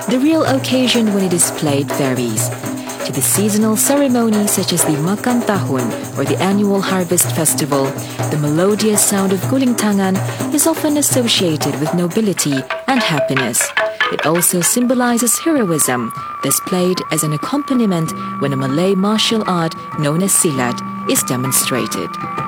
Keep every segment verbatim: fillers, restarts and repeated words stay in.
the real occasion when it is played varies. To the seasonal ceremony such as the Makan Tahun or the annual harvest festival, the melodious sound of kulintangan is often associated with nobility and happiness. It also symbolizes heroism, displayed as an accompaniment when a Malay martial art known as silat is demonstrated.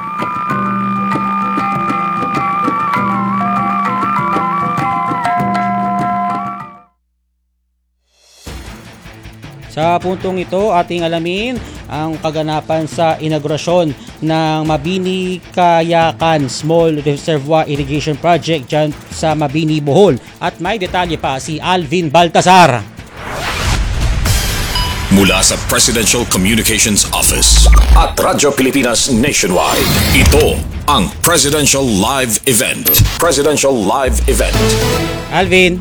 Sa puntong ito, ating alamin ang kaganapan sa inaugurasyon ng Mabini Kayakan Small Reservoir Irrigation Project dyan sa Mabini, Bohol. At may detalye pa si Alvin Baltasar. Mula sa Presidential Communications Office at Radyo Pilipinas Nationwide, ito ang Presidential Live Event. Presidential Live Event. Alvin.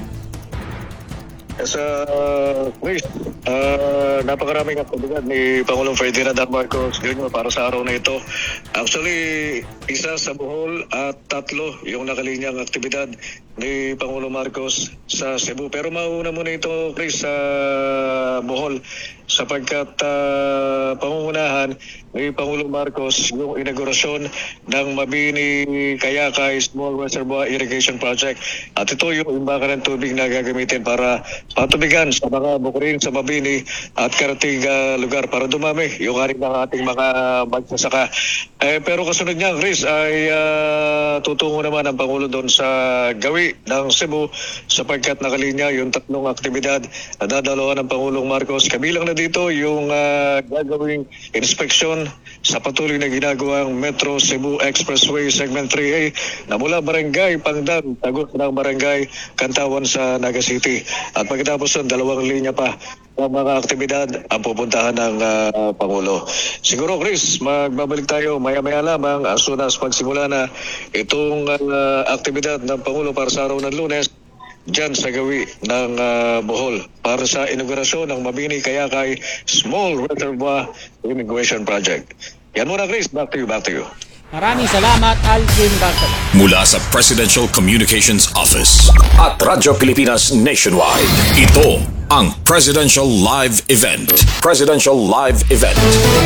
Sa uh, Chris, uh, napakaraming aktibidad ni Pangulong Ferdinand R. Marcos Junior para sa araw na ito. Actually, isa sa Bohol at tatlo yung nakalinyang aktibidad ni Pangulong Marcos sa Cebu. Pero mauna muna ito, Chris, sa Bohol sapagkat uh, pangungunahan ni Pangulong Marcos yung inaugurasyon ng Mabini Kayakay Small Reservoir Irrigation Project. At ito yung imbakan ng tubig na gagamitin para patubigan sa mga bukurin sa Mabini at karating uh, lugar para dumami yung haring ng ating mga magsasaka. Eh, pero kasunod niya, Chris, ay uh, tutungo naman ang Pangulo doon sa gawi ng Cebu sapagkat nakalinya yung tatlong aktibidad na dadalawan ng Pangulong Marcos. Kabilang na dito yung uh, gagawing inspeksyon sa patuloy na ginagawang Metro Cebu Expressway Segment three A na mula Barangay Pangdan, tagot ng Barangay Kantawan sa Naga City. At pagkatapos nun, dalawang linya pa ng mga aktibidad ang pupuntahan ng uh, Pangulo. Siguro, Chris, magbabalik tayo maya-maya lamang as soon as pagsimula na itong uh, aktibidad ng Pangulo para sa araw ng Lunes dyan sa gawi ng uh, Bohol para sa inaugurasyon ng Mabini Kayakay Small Reservoir Irrigation Project. Yan muna, Chris. Back to you, back to you. Maraming salamat, Alvin Baltasar. Mula sa Presidential Communications Office at Radyo Pilipinas Nationwide, ito ang Presidential Live Event. Presidential Live Event.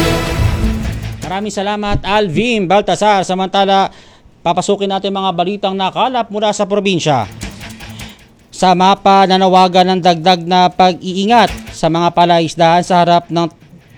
Maraming salamat, Alvin Baltasar. Samantala, papasukin natin mga balitang nakalap mula sa probinsya. Sa mapa, nanawagan ng dagdag na pag-iingat sa mga palaisdaan sa harap ng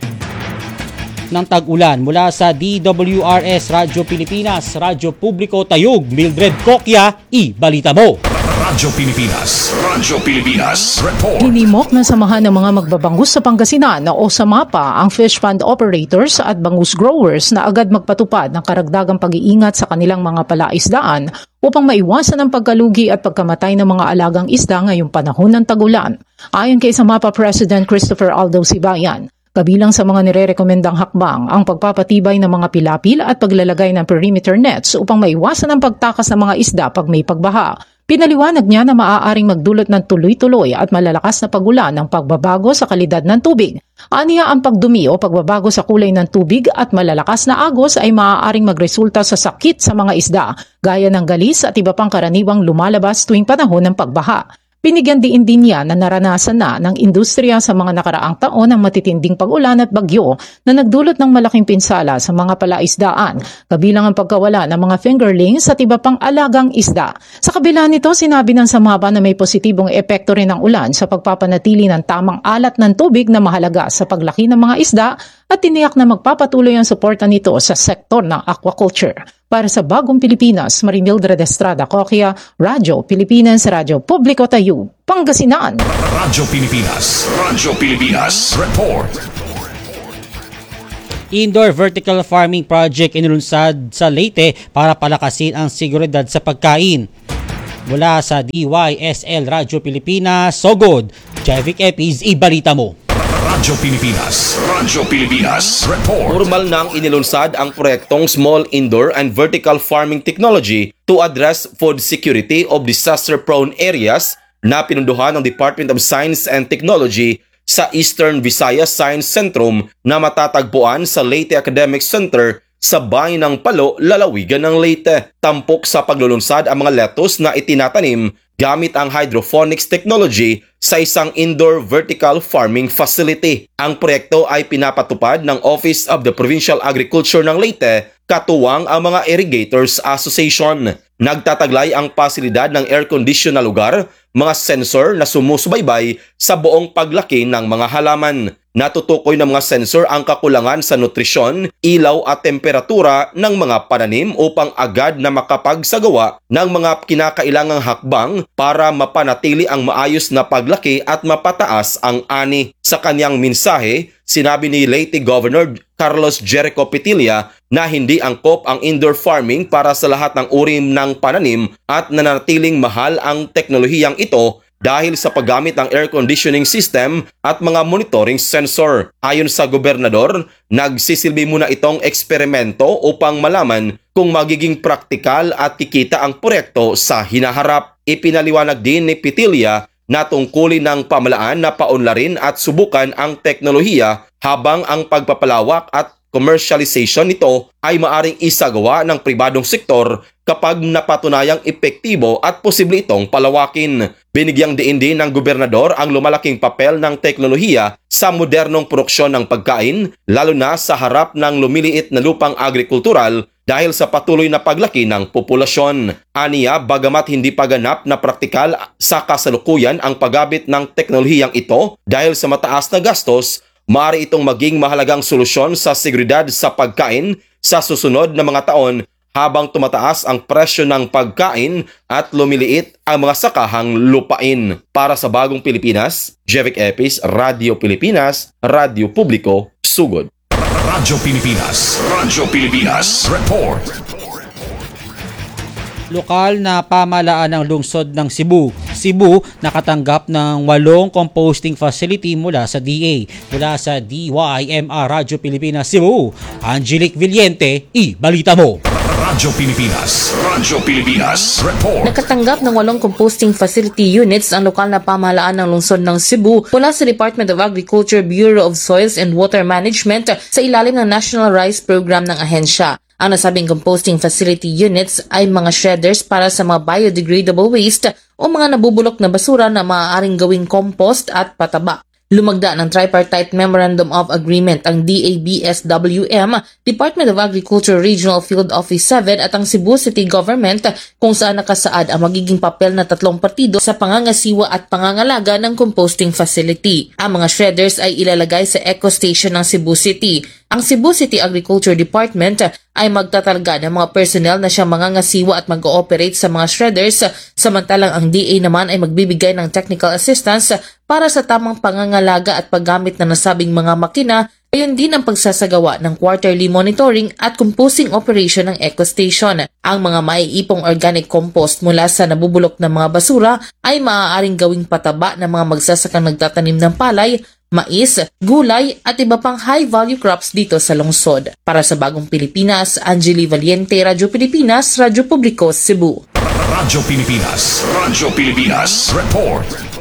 ng tag-ulan. Mula sa D W R S Radyo Pilipinas, Radyo Publiko Tayug, Mildred Kokya, i-balita mo. Radyo Pilipinas, Radyo Pilipinas, report. Hinimok ng samahan ng mga magbabangus sa Pangasinan o sa mapa ang fish pond operators at bangus growers na agad magpatupad ng karagdagang pag-iingat sa kanilang mga palaisdaan upang maiwasan ang pagkalugi at pagkamatay ng mga alagang isda ngayong panahon ng tag-ulan. Ayon kay Samapa President Christopher Aldo Sibayan, kabilang sa mga nirerekomendang hakbang ang pagpapatibay ng mga pilapil at paglalagay ng perimeter nets upang maiwasan ang pagtakas ng mga isda pag may pagbaha. Pinaliwanag niya na maaaring magdulot ng tuloy-tuloy at malalakas na pagulan ng pagbabago sa kalidad ng tubig. Aniya ang pagdumi o pagbabago sa kulay ng tubig at malalakas na agos ay maaaring magresulta sa sakit sa mga isda, gaya ng galis at iba pang karaniwang lumalabas tuwing panahon ng pagbaha. Binigyan din din niya na naranasan na ng industriya sa mga nakaraang taon ang matitinding pag-ulan at bagyo na nagdulot ng malaking pinsala sa mga palaisdaan, kabilang ang pagkawala ng mga fingerlings at iba pang alagang isda. Sa kabila nito, sinabi ng Samapa na may positibong epekto rin ng ulan sa pagpapanatili ng tamang alat ng tubig na mahalaga sa paglaki ng mga isda at tiniyak na magpapatuloy ang suporta nito sa sektor ng aquaculture. Para sa Bagong Pilipinas, Marimildred Estrada Kokya, Radyo Pilipinas, Radyo Publiko Tayug, Pangasinan. Radyo Pilipinas, Radyo Pilipinas, report. Indoor Vertical Farming Project inilunsad sa Leyte para palakasin ang seguridad sa pagkain. Mula sa D Y S L Radyo Pilipinas, Sogod, Javik Epiz, ibalita mo. Radyo Pilipinas, Radyo Pilipinas, report. Formal nang inilunsad ang proyektong Small Indoor and Vertical Farming Technology to address food security of disaster-prone areas na pinunduhan ng Department of Science and Technology sa Eastern Visayas Science Centrum na matatagpuan sa Leyte Academic Center sa bayan ng Palo, lalawigan ng Leyte. Tampok sa paglulunsad ang mga lettuce na itinatanim gamit ang hydroponics technology sa isang indoor vertical farming facility. Ang proyekto ay pinapatupad ng Office of the Provincial Agriculture ng Leyte, katuwang ang mga Irrigators Association. Nagtataglay ang pasilidad ng air-condition na lugar, mga sensor na sumusubaybay sa buong paglaki ng mga halaman. Natutukoy ng mga sensor ang kakulangan sa nutrisyon, ilaw at temperatura ng mga pananim upang agad na makapagsagawa ng mga kinakailangang hakbang para mapanatili ang maayos na paglaki at mapataas ang ani. Sa kanyang mensahe, sinabi ni Leyte Governor Carlos Jericho Petilla na hindi angkop ang indoor farming para sa lahat ng uri ng pananim at nananatiling mahal ang teknolohiyang ito dahil sa paggamit ng air conditioning system at mga monitoring sensor. Ayon sa gobernador, nagsisilbi muna itong eksperimento upang malaman kung magiging praktikal at kikita ang proyekto sa hinaharap. Ipinaliwanag din ni Petilla na tungkulin ng pamalaan na paunlarin at subukan ang teknolohiya habang ang pagpapalawak at commercialization nito ay maaring isagawa ng pribadong sektor kapag napatunayang epektibo at posible itong palawakin. Binigyang diin din ng gobernador ang lumalaking papel ng teknolohiya sa modernong produksyon ng pagkain, lalo na sa harap ng lumiliit na lupang agrikultural dahil sa patuloy na paglaki ng populasyon. Aniya, bagamat hindi pa ganap na praktikal sa kasalukuyan ang paggamit ng teknolohiyang ito dahil sa mataas na gastos, maaari itong maging mahalagang solusyon sa seguridad sa pagkain sa susunod na mga taon habang tumataas ang presyo ng pagkain at lumiliit ang mga sakahang lupain. Para sa Bagong Pilipinas, Jevic Epis, Radio Pilipinas, Radio Publiko, Sugod. Radyo Pilipinas, Radyo Pilipinas, Report. Lokal na pamahalaan ng lungsod ng Cebu. Cebu nakatanggap ng walong composting facility mula sa D A. Mula sa D Y M R Radyo Pilipinas Cebu, Angelique Villente, i-balita mo. Radyo Pilipinas, Radyo Pilipinas, Report. Nakatanggap ng walong composting facility units ang lokal na pamahalaan ng lungsod ng Cebu mula sa Department of Agriculture, Bureau of Soils and Water Management sa ilalim ng National Rice Program ng ahensya. Ang nasabing composting facility units ay mga shredders para sa mga biodegradable waste o mga nabubulok na basura na maaaring gawing compost at pataba. Lumagda ng Tripartite Memorandum of Agreement ang D A B S W M, Department of Agriculture Regional Field Office seven at ang Cebu City Government kung saan nakasaad ang magiging papel na tatlong partido sa pangangasiwa at pangangalaga ng composting facility. Ang mga shredders ay ilalagay sa Eco Station ng Cebu City. Ang Cebu City Agriculture Department ay magtatalaga ng mga personnel na siyang mangangasiwa at mag-ooperate sa mga shredders, samantalang ang D A naman ay magbibigay ng technical assistance para sa tamang pangangalaga at paggamit na nasabing mga makina, ayon din ang pagsasagawa ng quarterly monitoring at composting operation ng Eco Station. Ang mga maiipong organic compost mula sa nabubulok na mga basura ay maaaring gawing pataba ng mga magsasakang nagtatanim ng palay, mais, gulay at iba pang high-value crops dito sa lungsod. Para sa Bagong Pilipinas, Angeli Valiente, Radyo Pilipinas, Radyo Publiko, Cebu. Radyo Pilipinas, Radyo Pilipinas, Report.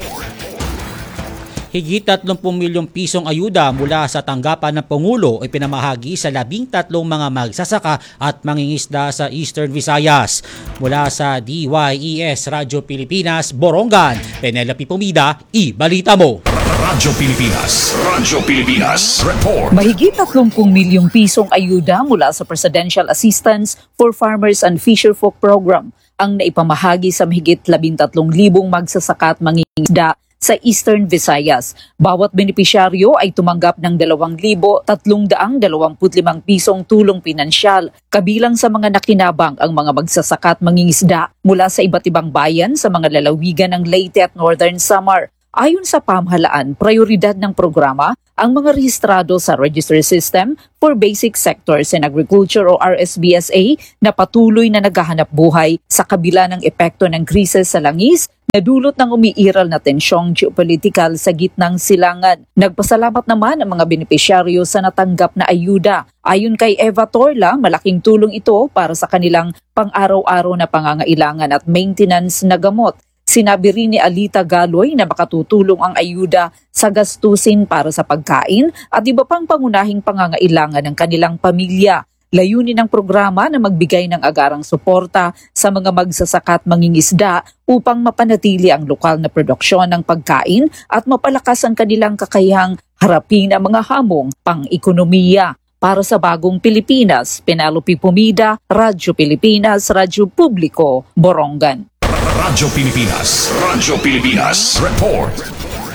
Higit tatlumpu milyong pisong ayuda mula sa tanggapan ng Pangulo ay pinamahagi sa labing tatlong mga magsasaka at mangingisda sa Eastern Visayas. Mula sa D Y E S Radyo Pilipinas, Borongan, Penelope Pumida, i-balita mo. Radyo Pilipinas, Radyo Pilipinas, Report. Mahigit tatlumpung milyong pisong ayuda mula sa Presidential Assistance for Farmers and Fisherfolk Program ang naipamahagi sa mahigit labintatlong libong magsasaka at mangingisda sa Eastern Visayas. Bawat benepisyaryo ay tumanggap ng dalawang libo tatlong daang dalawamput limang pisong tulong pinansyal. Kabilang sa mga nakinabang ang mga magsasaka at mangingisda mula sa iba't ibang bayan sa mga lalawigan ng Leyte at Northern Samar. Ayon sa pamahalaan, prioridad ng programa ang mga rehistrado sa Register System for Basic Sectors in Agriculture o R S B S A na patuloy na naghahanap buhay sa kabila ng epekto ng krisis sa langis na dulot ng umiiral na tensyong geopolitikal sa gitnang silangan. Nagpasalamat naman ang mga benepisyaryo sa natanggap na ayuda. Ayon kay Eva Torla, malaking tulong ito para sa kanilang pang-araw-araw na pangangailangan at maintenance na gamot. Sinabi rin ni Alita Galoy na makatutulong ang ayuda sa gastusin para sa pagkain at iba pang pangunahing pangangailangan ng kanilang pamilya. Layunin ng programa na magbigay ng agarang suporta sa mga magsasaka at mangingisda upang mapanatili ang lokal na produksyon ng pagkain at mapalakas ang kanilang kakayahang harapin ang mga hamong pang-ekonomiya. Para sa Bagong Pilipinas, Penelope Pumida, Radyo Pilipinas, Radyo Publiko, Borongan. Radyo Pilipinas. Radyo Pilipinas. Report.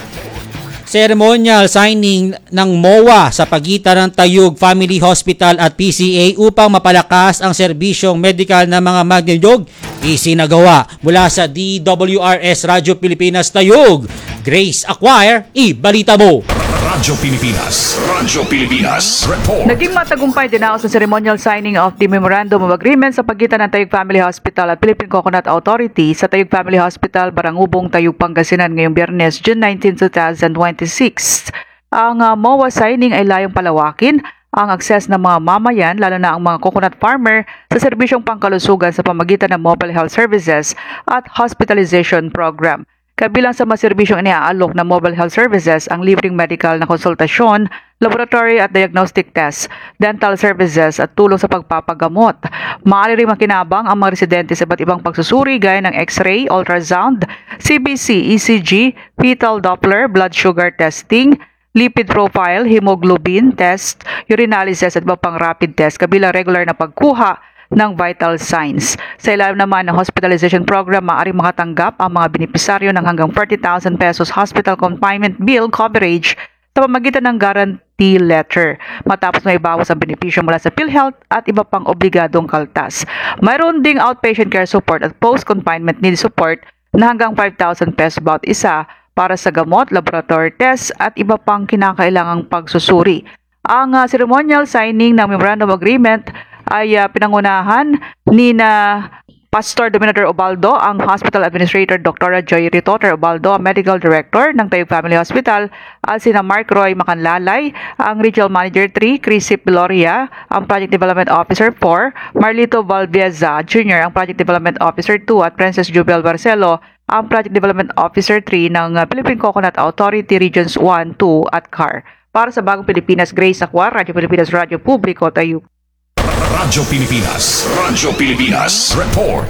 Ceremonial signing ng M O A sa pagitan ng Tayug Family Hospital at P C A upang mapalakas ang serbisyong medikal ng mga magniniyog isinagawa mula sa D W R S Radyo Pilipinas Tayug. Grace Acquire, ibalita mo! Radyo Pilipinas. Radyo Pilipinas. Report. Naging matagumpay din ako sa ceremonial signing of the Memorandum of Agreement sa pagitan ng Tayug Family Hospital at Philippine Coconut Authority sa Tayug Family Hospital, Barangubong, Tayug, Pangasinan ngayong Biyernes, June nineteenth, twenty twenty-six. Ang uh, M O A signing ay layong palawakin ang akses ng mga mamayan, lalo na ang mga coconut farmer, sa serbisyong pangkalusugan sa pamagitan ng mobile health services at hospitalization program. Kabilang sa mga serbisyong iniaalok ng mobile health services ang libreng medical na konsultasyon, laboratory at diagnostic tests, dental services at tulong sa pagpapagamot. Maaari rin makinabang ang mga residente sa iba't ibang pagsusuri gaya ng X-ray, ultrasound, C B C, E C G, fetal Doppler, blood sugar testing, lipid profile, hemoglobin test, urinalysis at iba pang rapid test kabilang regular na pagkuha ng vital signs. Sa ilalim naman ng hospitalization program, maaaring makatanggap ang mga benepisaryo ng hanggang forty thousand pesos hospital confinement bill coverage sa pamagitan ng guarantee letter matapos may bawas ang benepisyo mula sa PhilHealth at iba pang obligadong kaltas. Mayroon ding outpatient care support at post-confinement need support na hanggang five thousand pesos bawat isa para sa gamot, laboratory tests at iba pang kinakailangang pagsusuri. Ang uh, ceremonial signing ng Memorandum of Agreement ay uh, pinangunahan ni na Pastor Dominator Ubaldo, ang Hospital Administrator Doctor Joy Ritoter Ubaldo, ang Medical Director ng Tayug Family Hospital, at sina Mark Roy Macanlalay, ang Regional Manager three, Crisip Gloria, ang Project Development Officer four, Marlito Valbieza Junior, ang Project Development Officer two, at Princess Jubel Barcelo, ang Project Development Officer three ng uh, Philippine Coconut Authority Regions one, two at C A R. Para sa Bagong Pilipinas, Grace Acquire, Radyo Pilipinas, Radyo Publiko, Tayug. Radyo Pilipinas. Radyo Pilipinas. Report.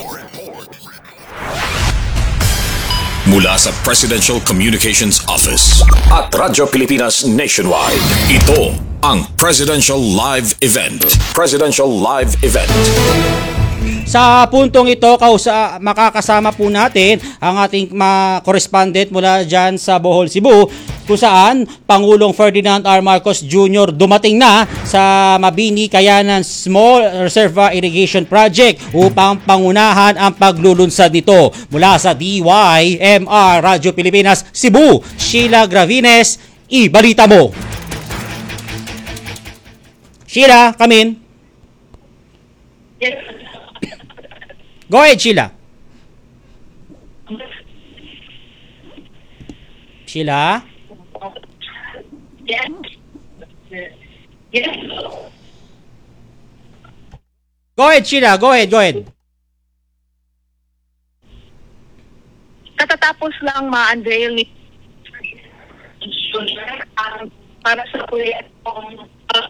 Mula sa Presidential Communications Office at Radyo Pilipinas Nationwide, ito ang Presidential Live Event. Presidential Live Event. Sa puntong ito, kausa, makakasama po natin ang ating ma- correspondent mula dyan sa Bohol, Cebu, kung saan Pangulong Ferdinand R. Marcos Junior dumating na sa Mabini Kayanan Small Reservoir Irrigation Project upang pangunahan ang paglulunsad nito. Mula sa D Y M R Radyo Pilipinas Cebu, Sheila Gravines, ibalita mo. Sheila, come in. Go ahead, Sheila. Sheila? Yes. Yes. Go ahead, Sheila. Go ahead, go ahead. Katatapos lang ma-unveil ni um, para sa proyektong uh,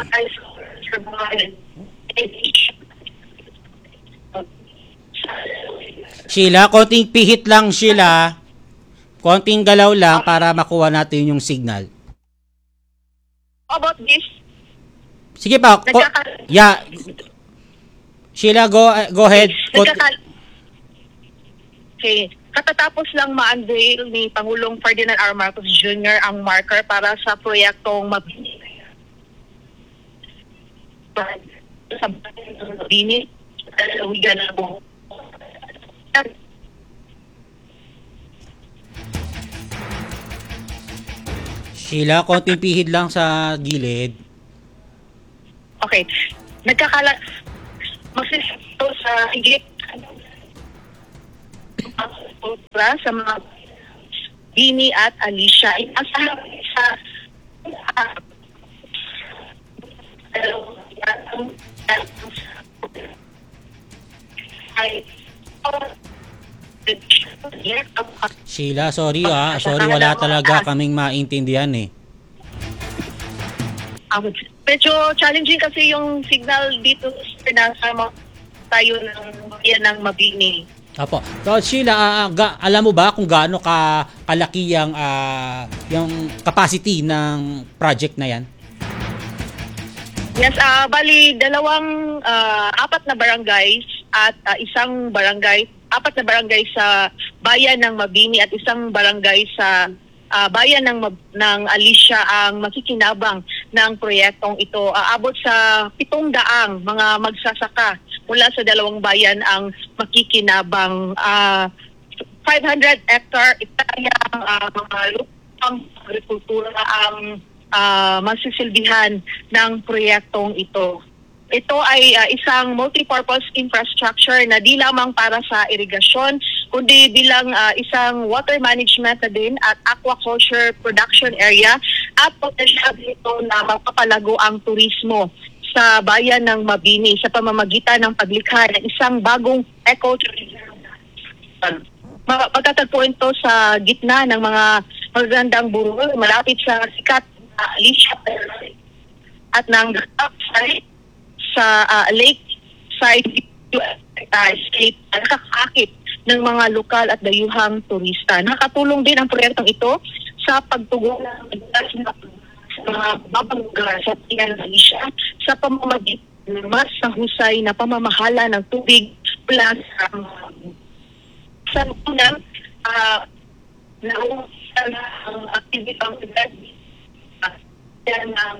Sheila, konting pihit lang, Sheila. Konting galaw lang para makuha natin yung signal. About this? Sige pa. Ko- yeah. Sheila, go go ahead. Nagkakal- okay. Katatapos lang ma-unveil ni Pangulong Ferdinand R. Marcos Junior ang marker para sa proyektong Mabini. Sa Mabini, sa Wigan na buong. Sheila, konting pihit lang sa gilid. Okay. Nagkakala... Magsisito sa higit sa mga Bini at Alicia. Inasahan sa uh, Sheila, sorry ah. Sorry, wala talaga kaming maintindihan eh. medyo challenging kasi yung signal dito na sama tayo ng yan ng Mabini. Apo. So Sheila, uh, ga, alam mo ba kung gaano ka kalaki ang uh, yung capacity ng project na yan? Yes, uh, bali dalawang uh, apat na barangays at uh, isang barangay, apat na barangay sa bayan ng Mabini at isang barangay sa uh, bayan ng ng Alicia ang makikinabang ng proyektong ito. Aabot uh, sa pitong daang mga magsasaka mula sa dalawang bayan ang makikinabang. Uh, five hundred hectare iktayang uh, mga lupang agrikultura ang uh, masisilbihan ng proyektong ito. Ito ay uh, isang multi-purpose infrastructure na di lamang para sa irigasyon, kundi bilang uh, isang water management na din at aquaculture production area at potensyal ito na mapapalago ang turismo sa bayan ng Mabini sa pamamagitan ng paglikha ng isang bagong ecotourism. Magtatagpuan ito sa gitna ng mga magagandang burol malapit sa sikat na uh, Alicia at ng site sa uh, lake side uh, state na nakakakit ng mga lokal at dayuhang turista. Nakatulong din ang proyektong ito sa pagtugon ng mga babang lugar sa Tiyan Alicia sa pamamagitan ng mas mahusay na pamamahala ng tubig mula sa sa unang uh, nauusan ang aktivitang agad uh, yan ang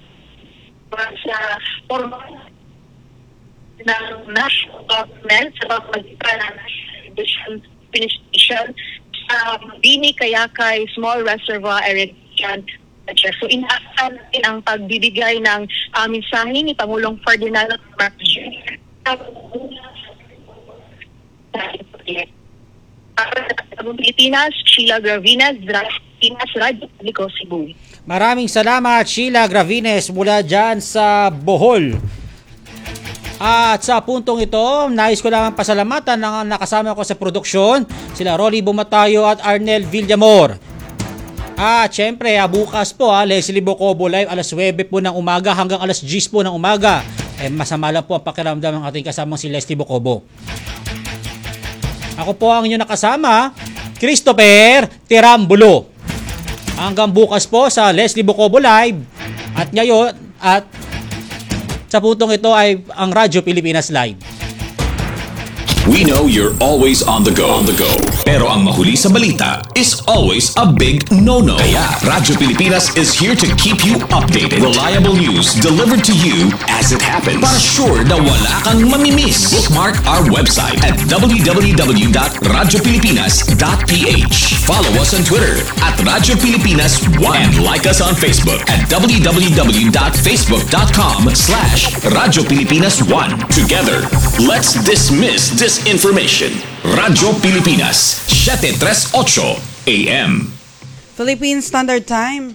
sa formal ng national government sa pamamagitan ng National Irrigation Station sa Mabini Kayakay Small Reservoir Irrigation Project. So inaasahan natin ang pagbibigay ng uh, mensahe ni Pangulong Ferdinand Marcos Junior Para sa Pilipinas, Sheila Gravina, Pilipinas, Radyo Publiko, Cebu. Maraming salamat, Sheila Gravines, mula dyan sa Bohol. At sa puntong ito, nais ko lang pasalamatan ng nakasama ko sa produksyon, sila Rolly Bumatayo at Arnel Villamor. At syempre, bukas po, ha, Leslie Bocobo live, alas nuwebe po ng umaga hanggang alas diyes po ng umaga. Eh, masama lang po ang pakiramdam ng ating kasamang si Leslie Bocobo. Ako po ang inyong nakasama, Christopher Tirambulo. Hanggang bukas po sa Leslie Bocobo Live. At ngayon, at sa puntong ito ay ang Radyo Pilipinas Live. We know you're always on the go. On the go. Pero ang mahuli sa balita is always a big no-no. Kaya Radyo Pilipinas is here to keep you updated. Reliable news delivered to you as it happens. Para sure na wala kang mamimiss. Bookmark our website at w w w dot radyo pilipinas dot p h. Follow us on Twitter at Radyo Pilipinas one and like us on Facebook at w w w dot facebook dot com slash Radyo Pilipinas one. Together, let's dismiss this information. Radyo Pilipinas, seven thirty-eight A M. Philippine Standard Time,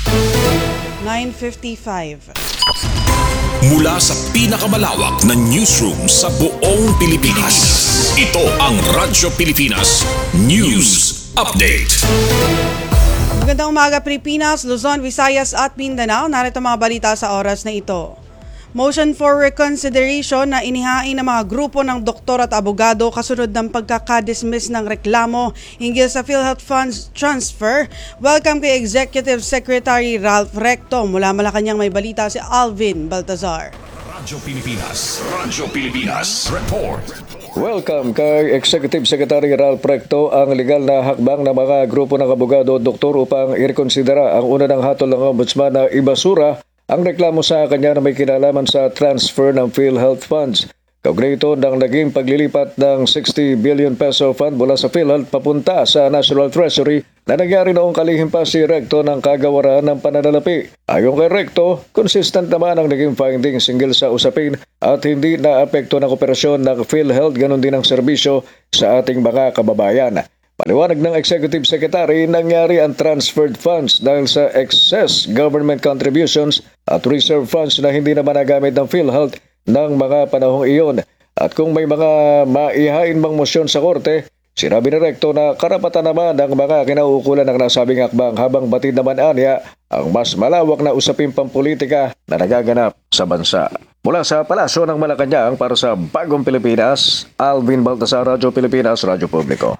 nine fifty-five. Mula sa pinakamalawak na newsroom sa buong Pilipinas, ito ang Radyo Pilipinas News Update. Magandang umaga Pilipinas, Luzon, Visayas at Mindanao. Narito mga balita sa oras na ito. Motion for reconsideration na inihain ng mga grupo ng doktor at abogado kasunod ng pagkakadismiss ng reklamo hinggil sa PhilHealth Funds transfer. Welcome kay Executive Secretary Ralph Recto. Mula Malacanang may balita si Alvin Baltazar. Radyo Pilipinas, Radyo Pilipinas, report. Welcome kay Executive Secretary Ralph Recto. Ang legal na hakbang ng mga grupo ng abogado at doktor upang irekonsidera ang una ng hatol ng Ombudsman na ibasura ang reklamo sa kanya na may kinalaman sa transfer ng PhilHealth Funds. Kaugnay ito ng naging paglilipat ng sixty billion peso fund mula sa PhilHealth papunta sa National Treasury na nangyari noong kalihim pa si Recto ng kagawaran ng pananalapi. Ayon kay Recto, consistent naman ang naging findings hinggil sa usapin at hindi naapekto ng operasyon ng PhilHealth ganon din ang serbisyo sa ating mga kababayan. Paliwanag ng Executive Secretary, nangyari ang transferred funds dahil sa excess government contributions at reserve funds na hindi naman nagamit ng PhilHealth ng mga panahong iyon. At kung may mga maihain mang motion sa korte, sinabi ni Recto na karapatan naman ng mga kinauukulan ng nasabing hakbang habang batid naman anya ang mas malawak na usaping pampolitika na nagaganap sa bansa. Mula sa Palasyo ng Malacanang para sa Bagong Pilipinas, Alvin Baltasar, Radyo Pilipinas, Radyo Publiko.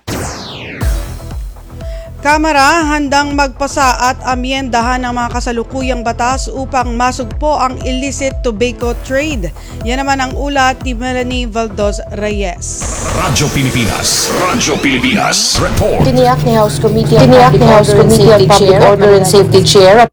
Kamara handang magpasa at amyendahan ng mga kasalukuyang batas upang masugpo ang illicit tobacco trade. Yan naman ang ulat ni Melanie Valdos Reyes. Radyo Pilipinas, Radyo Pilipinas, Report. Tiniyak ni House Committee on Public Order and Safety Chair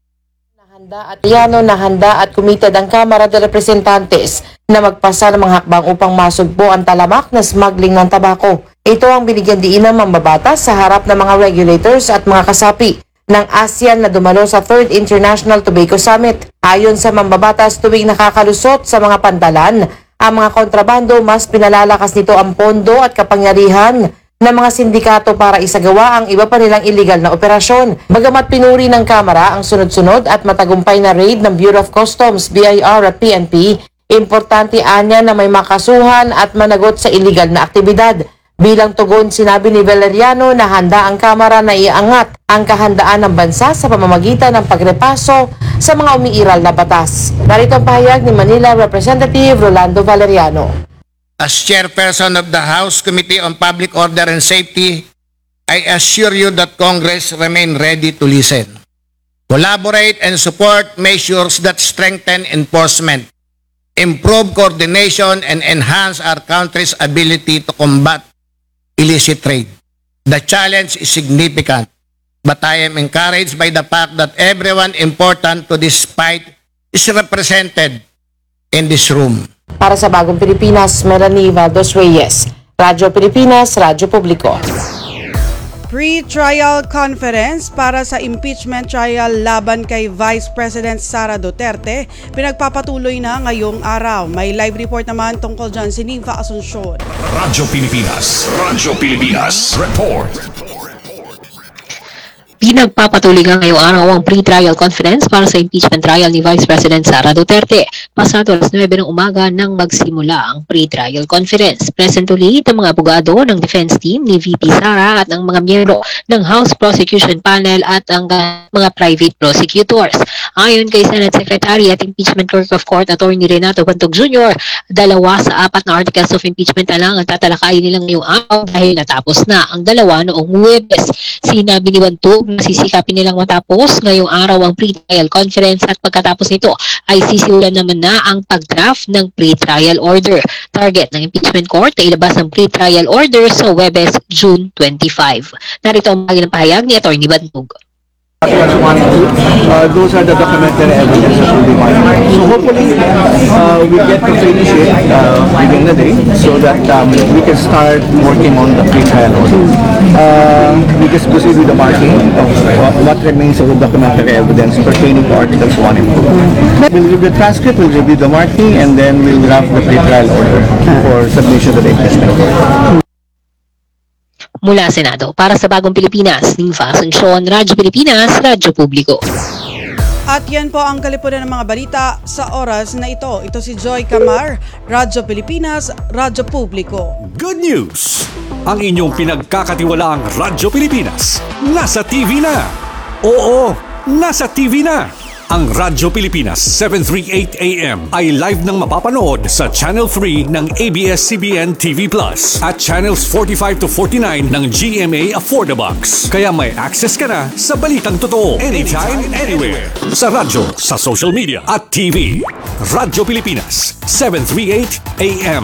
at Yano na handa at committed ang Kamara de Representantes na magpasa ng mga hakbang upang masugpo ang talamak na smuggling ng tabako. Ito ang binigyan diin ng mambabatas sa harap ng mga regulators at mga kasapi ng ASEAN na dumalo sa third International Tobacco Summit. Ayon sa mambabatas, tuwing nakakalusot sa mga pantalan ang mga kontrabando, mas pinalalakas nito ang pondo at kapangyarihan ng mga sindikato para isagawa ang iba pa nilang illegal na operasyon. Bagamat pinuri ng Kamara ang sunod-sunod at matagumpay na raid ng Bureau of Customs, B I R at P N P, importante anya na may makasuhan at managot sa illegal na aktibidad. Bilang tugon, sinabi ni Valeriano na handa ang Kamara na iangat ang kahandaan ng bansa sa pamamagitan ng pagrepaso sa mga umiiral na batas. Narito ang pahayag ni Manila Representative Rolando Valeriano. As chairperson of the House Committee on Public Order and Safety, I assure you that Congress remain ready to listen, collaborate and support measures that strengthen enforcement, improve coordination and enhance our country's ability to combat illicit trade. The challenge is significant, but I am encouraged by the fact that everyone important to this fight is represented in this room. Para sa Bagong Pilipinas, Melanie Valdos Reyes, Radyo Pilipinas, Radyo Publiko. Pre-trial conference para sa impeachment trial laban kay Vice President Sara Duterte pinagpapatuloy na ngayong araw. May live report naman tungkol dyan si Niva Asuncion. Radyo Pilipinas, Radyo Pilipinas, Report. Pinagpapatuloy nga ngayong araw ang pre-trial conference para sa impeachment trial ni Vice President Sara Duterte. Pasado alas nuwebe ng umaga nang magsimula ang pre-trial conference. Present ulit ang mga abogado ng defense team ni V P Sara at ang mga miyembro ng House Prosecution Panel at ang mga private prosecutors. Ayon kay Senate Secretary at Impeachment Clerk of Court Attorney Renato Bantog Junior, dalawa sa apat na articles of impeachment na lang ang tatalakayin nilang ngayong araw dahil natapos na ang dalawa noong Huwebes. Sinabi ni Bantog sisikapin nilang matapos ngayong araw ang pre-trial conference at pagkatapos nito ay sisimulan naman na ang pag-draft ng pre-trial order. Target ng impeachment court ay ilabas ang pre-trial order sa Huwebes, June twenty-five. Narito ang bagay ng pahayag ni Atty. Bantog. Uh, those are the documentary evidences will be monitored. So hopefully uh, we get to finish it uh, within the day so that um, we can start working on the pre-trial order. Uh, we just proceed with the marking of what remains of the documentary evidence pertaining to Articles one and two. We'll review the transcript, we'll review the marking, and then we'll draft the pre-trial order for submission to the impeachment court. Mula Senado, para sa Bagong Pilipinas, Niva Asuncion, Radyo Pilipinas, Radyo Publiko. At yan po ang kalipunan ng mga balita sa oras na ito. Ito si Joy Camar, Radyo Pilipinas, Radyo Publiko. Good news! Ang inyong pinagkakatiwalaang Radyo Pilipinas, nasa T V na! Oo, nasa T V na! Ang Radyo Pilipinas seven thirty-eight A M ay live nang mapapanood sa Channel three ng A B S C B N T V Plus at Channels forty-five to forty-nine ng G M A Affordabox. Kaya may access ka na sa balitang totoo anytime, anywhere. Sa radyo, sa social media at T V. Radyo Pilipinas seven thirty-eight A M.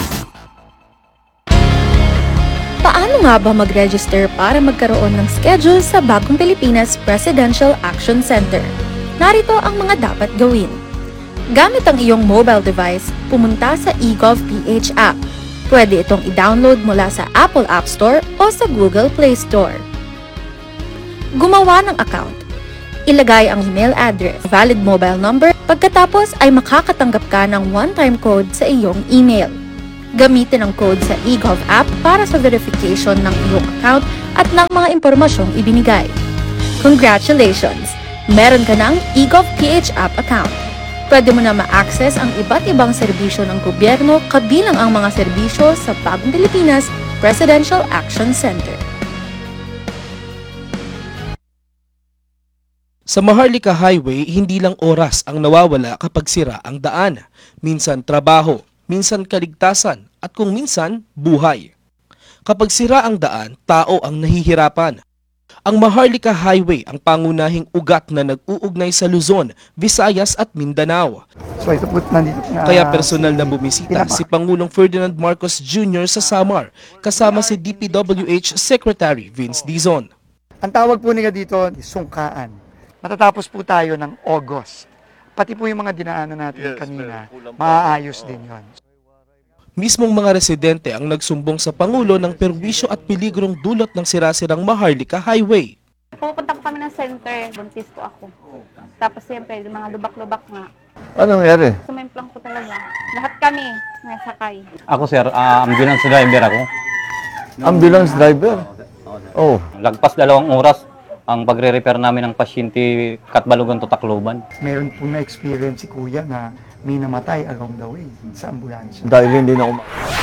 Paano nga ba mag-register para magkaroon ng schedule sa Bagong Pilipinas Presidential Action Center? Narito ang mga dapat gawin. Gamit ang iyong mobile device, pumunta sa eGovPH app. Pwede itong i-download mula sa Apple App Store o sa Google Play Store. Gumawa ng account. Ilagay ang email address, valid mobile number, pagkatapos ay makakatanggap ka ng one-time code sa iyong email. Gamitin ang code sa eGov app para sa verification ng iyong account at ng mga impormasyong ibinigay. Congratulations! Meron ka ng eGovPH app account. Pwede mo na ma-access ang iba't ibang serbisyo ng gobyerno kabilang ang mga serbisyo sa Bagong Pilipinas Presidential Action Center. Sa Maharlika Highway, hindi lang oras ang nawawala kapag sira ang daan. Minsan trabaho, minsan kaligtasan, at kung minsan, buhay. Kapag sira ang daan, tao ang nahihirapan. Ang Maharlika Highway ang pangunahing ugat na nag-uugnay sa Luzon, Visayas at Mindanao. So ito po nandito na, Kaya personal na bumisita si Pangulong Ferdinand Marcos Junior sa Samar, kasama si D P W H Secretary Vince Dizon. Ang tawag po nila dito, sungkaan. Matatapos po tayo ng August. Pati po yung mga dinaanan natin yes, kanina, maaayos din yon. Mismong mga residente ang nagsumbong sa Pangulo ng perwisyo at peligrong dulot ng sirasirang Maharlika Highway. Pupunta ko kami ng center, buntis po ako. Tapos siyempre, mga lubak-lubak nga. Ano nangyari? Sumemplang ko talaga. Lahat kami nasakay. Ako sir, uh, ambulance driver ako. Ambulance driver? Oh. Lagpas dalawang oras ang pagre-repair namin ng pasyente Katbalogan to Tacloban. Meron po na-experience si Kuya na may namatay along the way sa ambulansya. Dahil hindi na um-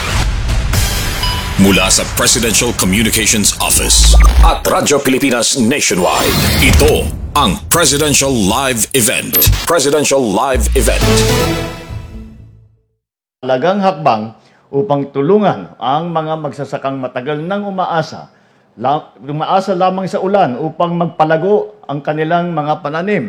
Mula sa Presidential Communications Office at Radyo Pilipinas Nationwide, ito ang Presidential Live Event. Presidential Live Event. Talagang hakbang upang tulungan ang mga magsasakang matagal nang umaasa umaasa lamang sa ulan upang magpalago ang kanilang mga pananim.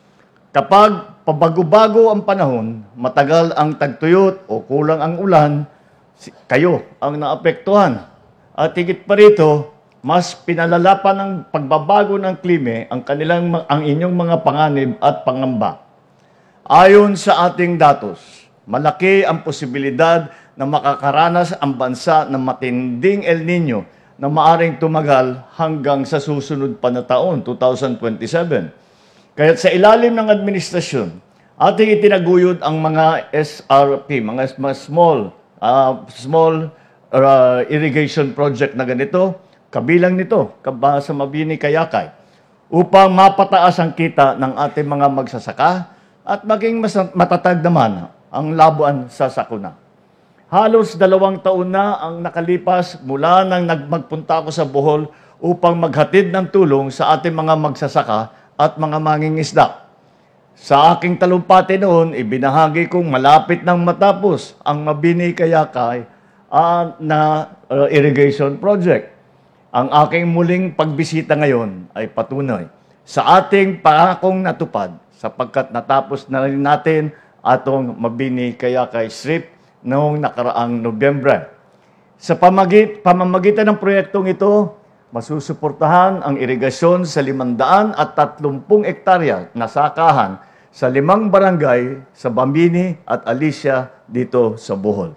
Kapag pabago-bago ang panahon, matagal ang tagtuyot o kulang ang ulan, kayo ang naapektuhan. At higit pa rito, mas pinalala pa ng pagbabago ng klima ang kanilang ang inyong mga panganib at pangamba. Ayon sa ating datos, malaki ang posibilidad na makakaranas ang bansa ng matinding El Nino na maaring tumagal hanggang sa susunod pa na taon, two thousand twenty-seven. Kaya sa ilalim ng administrasyon, ating itinaguyod ang mga S R P, mga small, uh, small uh, irrigation project na ganito, kabilang nito, sa Mabini Kayakay, upang mapataas ang kita ng ating mga magsasaka at maging mas matatag naman ang labuan sa sakuna. Halos dalawang taon na ang nakalipas mula nang nagmagpunta ako sa Bohol upang maghatid ng tulong sa ating mga magsasaka at mga mangingisda. Sa aking talumpati noon, ibinahagi kong malapit nang matapos ang Mabini Kayakay uh, na uh, irrigation project. Ang aking muling pagbisita ngayon ay patunay sa ating pangakong natupad sapagkat natapos na rin natin atong Mabini Kayakay Strip noong nakaraang Nobyembre. Sa pamagit, pamamagitan ng proyektong ito, masusuportahan ang irigasyon sa limandaan at tatlumpung ektarya na sakahan sa limang barangay sa Bambini at Alicia dito sa Bohol.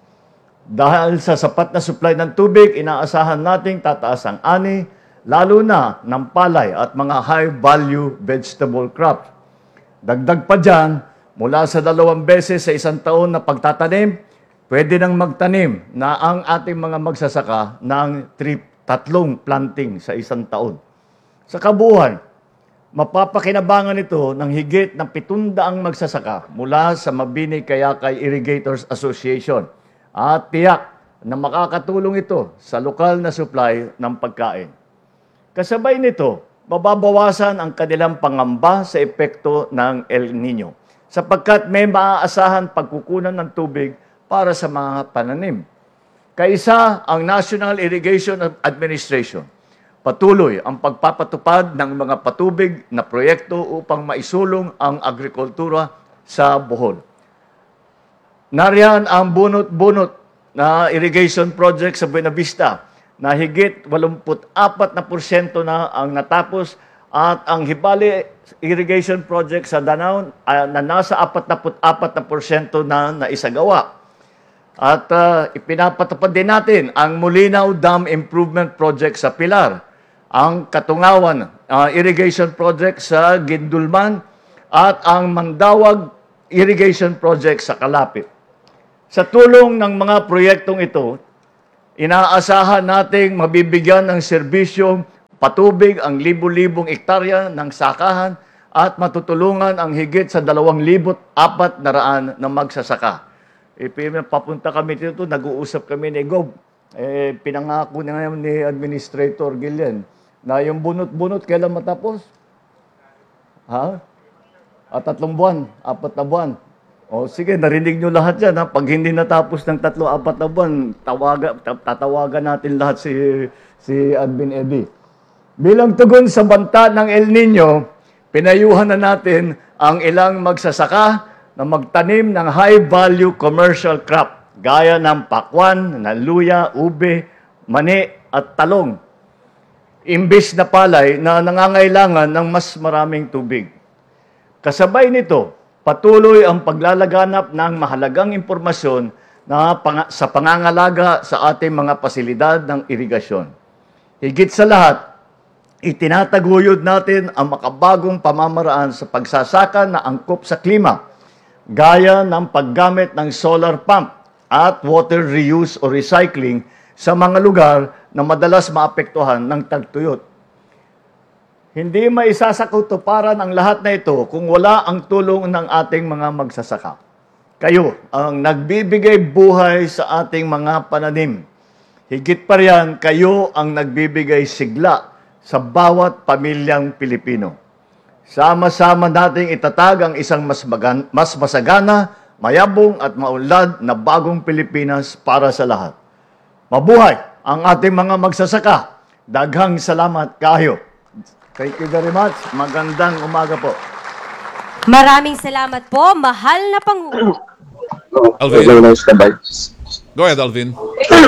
Dahil sa sapat na supply ng tubig, inaasahan nating tataas ang ani, lalo na ng palay at mga high-value vegetable crops. Dagdag pa dyan, mula sa dalawang beses sa isang taon na pagtatanim, pwede nang magtanim na ang ating mga magsasaka ng trip, tatlong planting sa isang taon. Sa kabuuan, mapapakinabangan ito ng higit ng pitundaang magsasaka mula sa Mabini Kayakay Irrigators Association at tiyak na makakatulong ito sa lokal na supply ng pagkain. Kasabay nito, mababawasan ang kanilang pangamba sa epekto ng El Nino sapagkat may maaasahan pagkukunan ng tubig para sa mga pananim. Kaisa ang National Irrigation Administration. Patuloy ang pagpapatupad ng mga patubig na proyekto upang maisulong ang agrikultura sa Bohol. Nariyan ang bunot-bunot na irrigation project sa Buena Vista na higit eighty-four na porsyento na ang natapos at ang Hibali irrigation project sa Danao uh, na nasa forty-four na porsyento na naisagawa. At uh, ipinapatupad din natin ang Molinaw Dam Improvement Project sa Pilar, ang Katungawan uh, Irrigation Project sa Gindulman, at ang Mandawag Irrigation Project sa Kalapit. Sa tulong ng mga proyektong ito, inaasahan nating mabibigyan ng serbisyong patubig ang libu-libong ektarya ng sakahan at matutulungan ang higit sa dalawang libo't apat na raan na magsasaka. E, papunta kami dito, nag-uusap kami ni Gob. Eh, pinangako na ngayon ni Administrator Gillian na yung bunot-bunot kailan matapos? Ha? At tatlong buwan, apat na buwan. O sige, narinig nyo lahat yan. Ha? Pag hindi natapos ng tatlo, apat na buwan, tawaga, tatawagan natin lahat si, si Admin Eddie. Bilang tugon sa banta ng El Nino, pinayuhan na natin ang ilang magsasaka na magtanim ng high-value commercial crop gaya ng pakwan, ng luya, ube, mani at talong. Imbis na palay na nangangailangan ng mas maraming tubig. Kasabay nito, patuloy ang paglalaganap ng mahalagang impormasyon na pang- sa pangangalaga sa ating mga pasilidad ng irigasyon. Higit sa lahat, itinataguyod natin ang makabagong pamamaraan sa pagsasaka na angkop sa klima, gaya ng paggamit ng solar pump at water reuse o recycling sa mga lugar na madalas maapektuhan ng tagtuyot. Hindi maisasakutuparan ang lahat na ito kung wala ang tulong ng ating mga magsasaka. Kayo ang nagbibigay buhay sa ating mga pananim. Higit pa riyan, kayo ang nagbibigay sigla sa bawat pamilyang Pilipino. Sama-sama nating itatag ang isang mas, magan- mas masagana, mayabong at maunlad na bagong Pilipinas para sa lahat. Mabuhay ang ating mga magsasaka. Daghang salamat kayo. Thank you very much. Magandang umaga po. Maraming salamat po, mahal na Pangulo. Alvin. Go ahead, Alvin.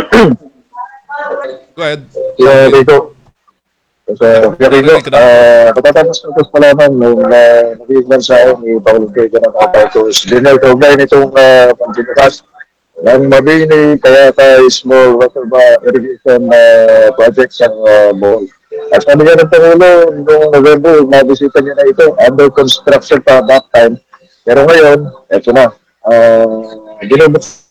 Go ahead. Yeah, dito. So, Rico, uh, katatapos ko pa lamang nung uh, naging bansa ni Pangulong Ferdinand Marcos Junior kaugnay nitong uh, pagbinukas ng mabini kaya tayo small water irrigation uh, project sa uh, Bohol. At sabi nga ng Pangulo, noong November, nabisita niya na ito, under construction pa that time. Pero ngayon, eto na, uh, ginubos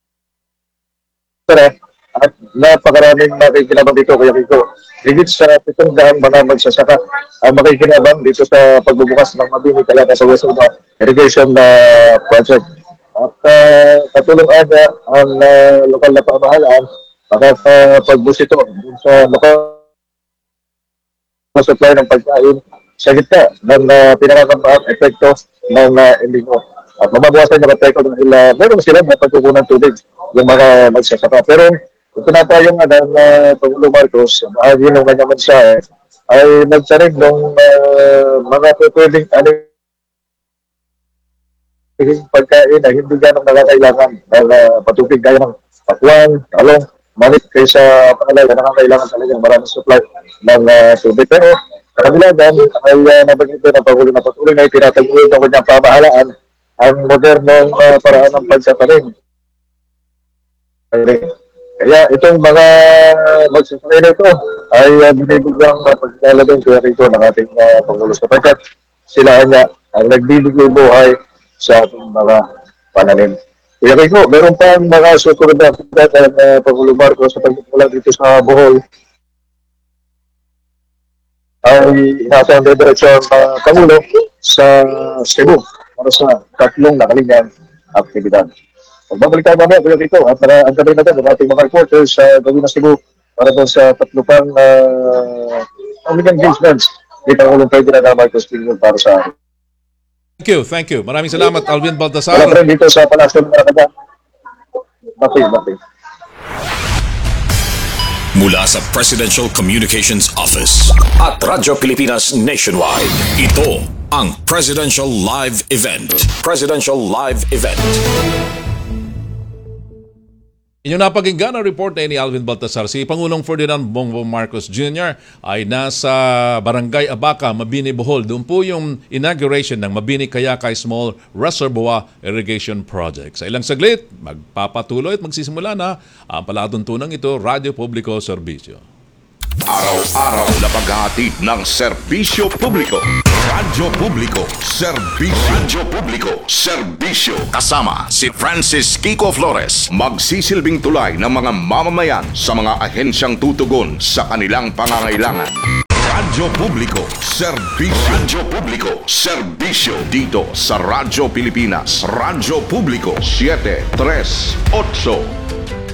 at napakaraming makikinabang dito, Kuya Kiko. Higit sa pitong daang mga magsasaka ang makikinabang dito sa pagbubukas ng mabini kaya sa Western Irrigation uh, Project. At uh, katulong aga ang uh, lokal na pamahalaan para uh, pagbusito sa lokal na supply ng pagkain sa gitna ng uh, pinakakampaang epekto ng uh, El Nino. At mababawasan yung epekto dahil uh, meron sila na pagkukunan tubig yung mga magsasaka. Pero ito na tayong uh, ng uh, Pangulo Marcos, bahagi ng kanyang mensahe, ay nagsarig ng uh, mga pwedeng aling pagkain na hindi ganong nakakailangan ng uh, patubig gaya ng pakwan, talong, manit kaysa pangalay na nakakailangan talagang maraming supply ng uh, tubig. Pero kabilagan ay uh, nabanggit ng Pangulo na patuloy na itinataguyod ng kanyang pamahalaan ang modernong uh, paraan ng pagsatanim. Kaya itong mga magsasakay na ito ay uh, binibigyang uh, paglalagay Kuya Rico ng ating uh, Pangulo sapagkat sila niya ang nagbibigay buhay sa ating mga pananim. Kuya Rico, meron pa ang mga susunod na aktividad ng uh, Pangulo Marcos sa pagmumula dito sa Bohol ay inasa ang diretso ng uh, Pangulo sa Cebu para sa tatlong nakalingang aktibidad. Magbabalik tayo mamaya, Kuya Rico, at para ang gabay natin ng ating mga reporters sa uh, gawin na Cebu para doon sa tatlo pang uh, engagements ni Pangulong Ferdinand Marcos Junior para sa akin. Thank you, thank you. Maraming salamat, Alvin Baltasar. Wala pa rin dito sa Palasyo ng Maracana. Bakit, bakit. Mula sa Presidential Communications Office at Radyo Pilipinas Nationwide, ito ang Presidential Live Event. Presidential Live Event. Inyong napakinggan ang report na ni Alvin Baltasar. Si Pangulong Ferdinand Bongbong Marcos Junior ay nasa Barangay Abaca, Mabini, Bohol. Doon po yung inauguration ng Mabini Kayakay Small Reservoir Irrigation Project. Sa ilang saglit, magpapatuloy at magsisimula na ang palatuntunang ito, Radyo Publiko Serbisyo. Araw-araw na paghahatid ng serbisyo publiko. Radyo Publiko Serbisyo. Radyo Publiko Serbisyo. Kasama si Francis Kiko Flores. Magsisilbing tulay ng mga mamamayan sa mga ahensyang tutugon sa kanilang pangangailangan. Radyo Publiko Serbisyo. Radyo Publiko Serbisyo. Dito sa Radyo Pilipinas. Radyo Publiko seven three eight.